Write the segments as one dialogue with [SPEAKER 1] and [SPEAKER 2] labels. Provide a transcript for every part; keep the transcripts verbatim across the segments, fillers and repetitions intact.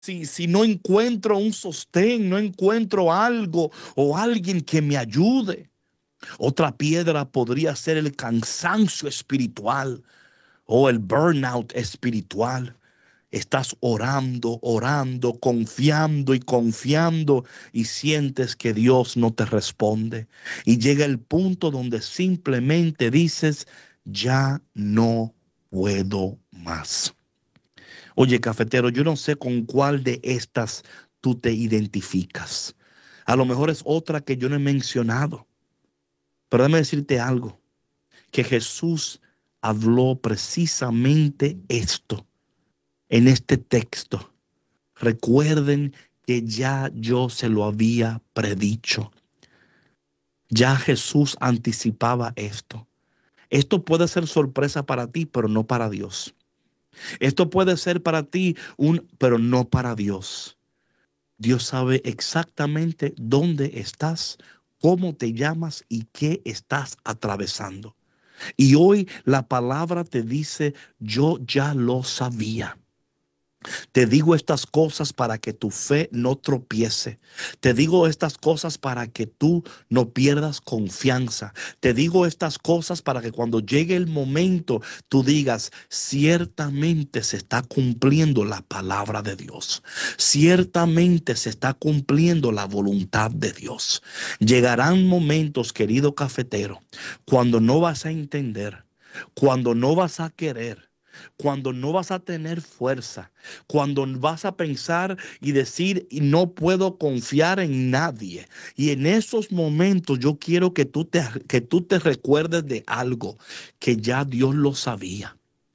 [SPEAKER 1] Si, si no encuentro un sostén, no encuentro algo o alguien que me ayude. Otra piedra podría ser el cansancio espiritual o el burnout espiritual. Estás orando, orando, confiando y confiando y sientes que Dios no te responde. Y llega el punto donde simplemente dices, ya no puedo más. Oye, cafetero, yo no sé con cuál de estas tú te identificas. A lo mejor es otra que yo no he mencionado. Pero déjame decirte algo, que Jesús habló precisamente esto en este texto. Recuerden que ya yo se lo había predicho. Ya Jesús anticipaba esto. Esto puede ser sorpresa para ti, pero no para Dios. Esto puede ser para ti un, pero no para Dios. Dios sabe exactamente dónde estás, cómo te llamas y qué estás atravesando. Y hoy la palabra te dice, yo ya lo sabía. Te digo estas cosas para que tu fe no tropiece. Te digo estas cosas para que tú no pierdas confianza. Te digo estas cosas para que cuando llegue el momento tú digas, ciertamente se está cumpliendo la palabra de Dios. Ciertamente se está cumpliendo la voluntad de Dios. Llegarán momentos, querido cafetero, cuando no vas a entender, cuando no vas a querer, cuando no vas a tener fuerza, cuando vas a pensar y decir, y no puedo confiar en nadie. Y en esos momentos yo quiero que tú te, que tú te recuerdes de algo que ya Dios lo sabía.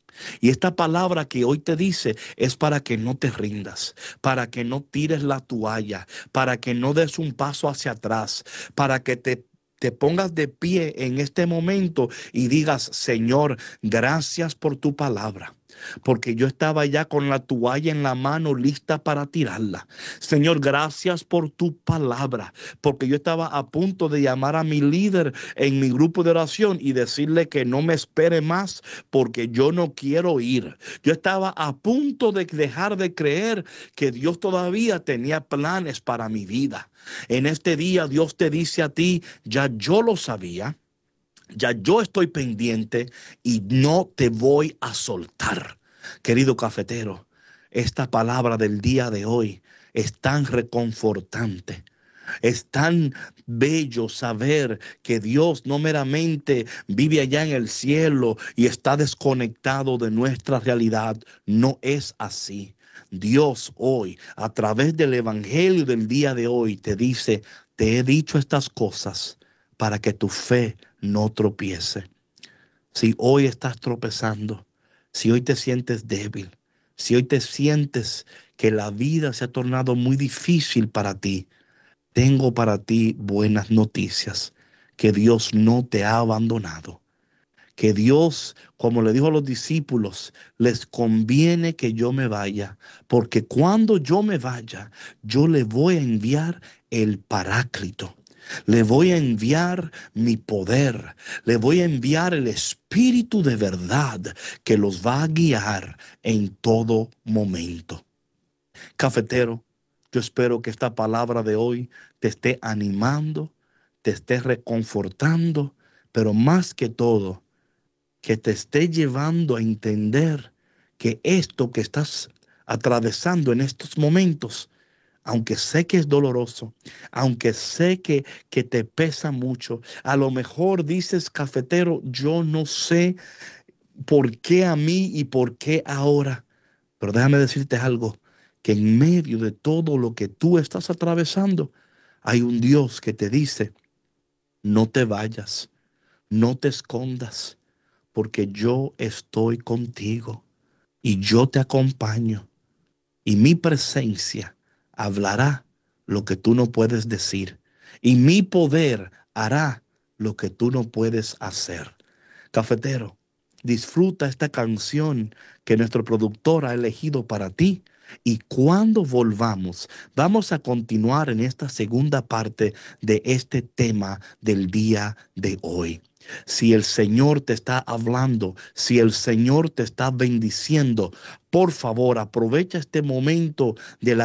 [SPEAKER 1] Y esta palabra que hoy te dice es para que no te rindas, para que no tires la toalla, para que no des un paso hacia atrás, para que te te pongas de pie en este momento y digas, Señor, gracias por tu palabra. Porque yo estaba ya con la toalla en la mano lista para tirarla. Señor, gracias por tu palabra. Porque yo estaba a punto de llamar a mi líder en mi grupo de oración y decirle que no me espere más porque yo no quiero ir. Yo estaba a punto de dejar de creer que Dios todavía tenía planes para mi vida. En este día Dios te dice a ti, ya yo lo sabía, ya yo estoy pendiente y no te voy a soltar. Querido cafetero, esta palabra del día de hoy es tan reconfortante. Es tan bello saber que Dios no meramente vive allá en el cielo y está desconectado de nuestra realidad. No es así. Dios hoy, a través del evangelio del día de hoy, te dice, te he dicho estas cosas para que tu fe no tropiece. Si hoy estás tropezando, si hoy te sientes débil, si hoy te sientes que la vida se ha tornado muy difícil para ti, tengo para ti buenas noticias, que Dios no te ha abandonado, que Dios, como le dijo a los discípulos, les conviene que yo me vaya, porque cuando yo me vaya, yo le voy a enviar el Paráclito. Le voy a enviar mi poder, le voy a enviar el Espíritu de verdad que los va a guiar en todo momento. Cafetero, yo espero que esta palabra de hoy te esté animando, te esté reconfortando, pero más que todo, que te esté llevando a entender que esto que estás atravesando en estos momentos, aunque sé que es doloroso, aunque sé que, que te pesa mucho, a lo mejor dices, cafetero, yo no sé por qué a mí y por qué ahora. Pero déjame decirte algo, que en medio de todo lo que tú estás atravesando, hay un Dios que te dice, no te vayas, no te escondas, porque yo estoy contigo y yo te acompaño y mi presencia hablará lo que tú no puedes decir y mi poder hará lo que tú no puedes hacer. Cafetero, disfruta esta canción que nuestro productor ha elegido para ti. Y cuando volvamos, vamos a continuar en esta segunda parte de este tema del día de hoy. Si el Señor te está hablando, si el Señor te está bendiciendo, por favor, aprovecha este momento de la